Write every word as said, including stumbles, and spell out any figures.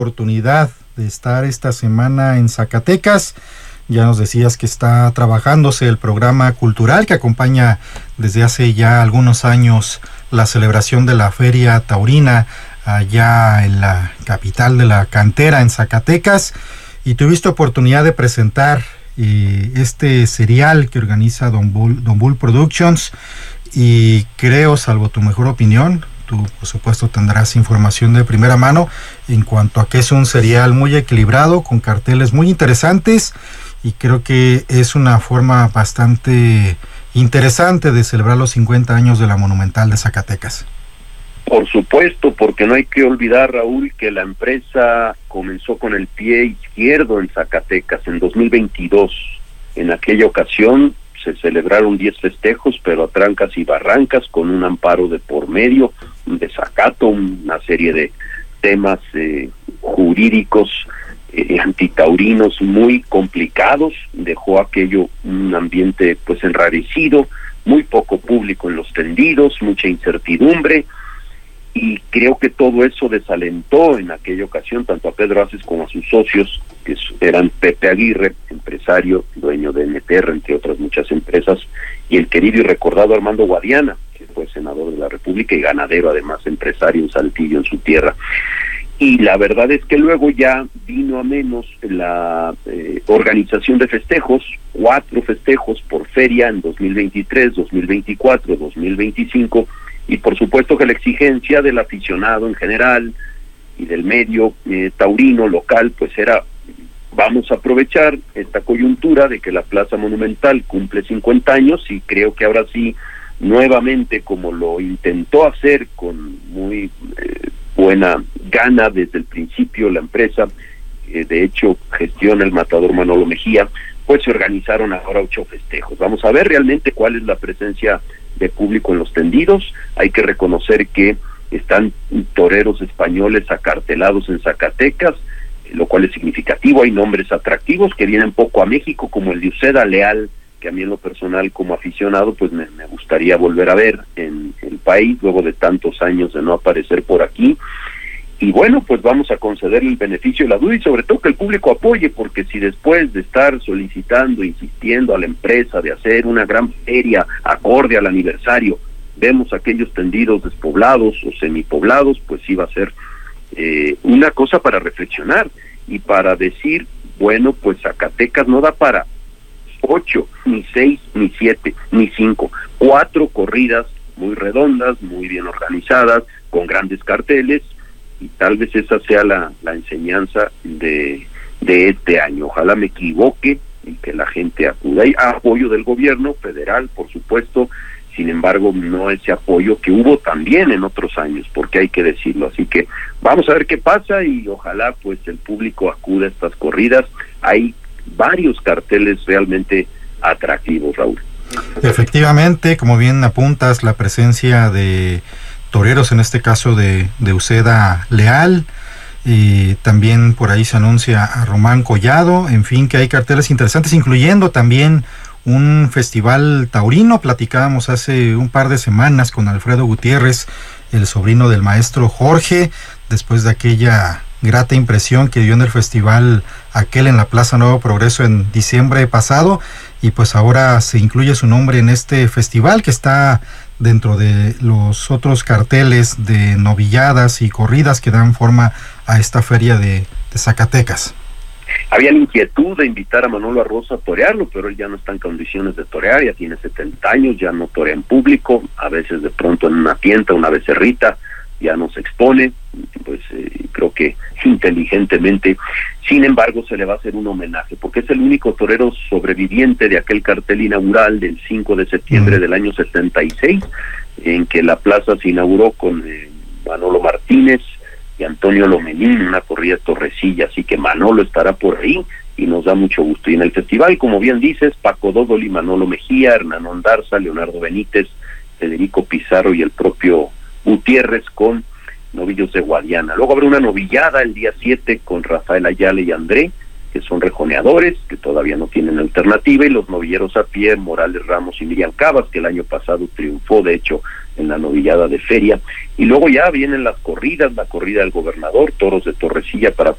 Oportunidad de estar esta semana en Zacatecas. Ya nos decías que está trabajándose el programa cultural que acompaña desde hace ya algunos años la celebración de la Feria Taurina allá en la capital de la cantera, en Zacatecas, y tuviste oportunidad de presentar eh, este serial que organiza Don Bull, Don Bull Productions, y creo, salvo tu mejor opinión, tú por supuesto tendrás información de primera mano en cuanto a que es un serial muy equilibrado, con carteles muy interesantes, y creo que es una forma bastante interesante de celebrar los cincuenta años de la Monumental de Zacatecas. Por supuesto, porque no hay que olvidar, Raúl, que la empresa comenzó con el pie izquierdo en Zacatecas en dos mil veintidós. En aquella ocasión se celebraron diez festejos, pero a trancas y barrancas, con un amparo de por medio, un desacato, una serie de temas eh, jurídicos eh, antitaurinos muy complicados. Dejó aquello un ambiente pues enrarecido, muy poco público en los tendidos, mucha incertidumbre, y creo que todo eso desalentó en aquella ocasión tanto a Pedro Aces como a sus socios, que eran Pepe Aguirre, empresario, dueño de N T R, entre otras muchas empresas, y el querido y recordado Armando Guadiana, que fue senador de la República y ganadero, además empresario en Saltillo, en su tierra. Y la verdad es que luego ya vino a menos la eh, organización de festejos, cuatro festejos por feria en dos mil veintitrés, dos mil veinticuatro, dos mil veinticinco, y por supuesto que la exigencia del aficionado en general y del medio eh, taurino local pues era: vamos a aprovechar esta coyuntura de que la Plaza Monumental cumple cincuenta años, y creo que ahora sí, nuevamente, como lo intentó hacer con muy eh, buena gana desde el principio la empresa, eh, de hecho gestiona el matador Manolo Mejía, pues se organizaron ahora ocho festejos. Vamos a ver realmente cuál es la presencia de público en los tendidos. Hay que reconocer que están toreros españoles acartelados en Zacatecas, lo cual es significativo. Hay nombres atractivos que vienen poco a México, como el de Uceda Leal, que a mí en lo personal como aficionado pues me, me gustaría volver a ver en el país luego de tantos años de no aparecer por aquí. Y bueno, pues vamos a concederle el beneficio de la duda, y sobre todo que el público apoye, porque si después de estar solicitando, insistiendo a la empresa de hacer una gran feria acorde al aniversario, vemos aquellos tendidos despoblados o semipoblados, pues sí va a ser eh, una cosa para reflexionar y para decir, bueno, pues Zacatecas no da para ocho, ni seis, ni siete, ni cinco, cuatro corridas muy redondas, muy bien organizadas, con grandes carteles, y tal vez esa sea la, la enseñanza de, de este año. Ojalá me equivoque y que la gente acuda. Hay apoyo del gobierno federal, por supuesto, sin embargo, no ese apoyo que hubo también en otros años, porque hay que decirlo. Así que vamos a ver qué pasa, y ojalá pues el público acude a estas corridas. Hay varios carteles realmente atractivos, Raúl. Efectivamente, como bien apuntas, la presencia de toreros, en este caso de, de Uceda Leal, y también por ahí se anuncia a Román Collado, en fin, que hay carteles interesantes, incluyendo también un festival taurino. Platicábamos hace un par de semanas con Alfredo Gutiérrez, el sobrino del maestro Jorge, después de aquella grata impresión que dio en el festival aquel en la Plaza Nuevo Progreso en diciembre pasado, y pues ahora se incluye su nombre en este festival que está dentro de los otros carteles de novilladas y corridas que dan forma a esta feria de, de Zacatecas. Había la inquietud de invitar a Manolo Arroza a torearlo, pero él ya no está en condiciones de torear, ya tiene setenta años, ya no torea en público, a veces de pronto en una tienda, una becerrita, ya no se expone, pues eh, creo que inteligentemente. Sin embargo, se le va a hacer un homenaje, porque es el único torero sobreviviente de aquel cartel inaugural del cinco de septiembre mm. del año setenta y seis, en que la plaza se inauguró con eh, Manolo Martínez y Antonio Lomelín, una corrida de Torrecilla, así que Manolo estará por ahí y nos da mucho gusto. Y en el festival, como bien dices, Paco Dódoli, Manolo Mejía, Hernán Ondarza, Leonardo Benítez, Federico Pizarro y el propio Gutiérrez con novillos de Guadiana. Luego habrá una novillada el día siete con Rafael Ayala y André, que son rejoneadores, que todavía no tienen alternativa, y los novilleros a pie, Morales Ramos y Miriam Cabas, que el año pasado triunfó, de hecho, en la novillada de feria. Y luego ya vienen las corridas, la corrida del gobernador, toros de Torrecilla para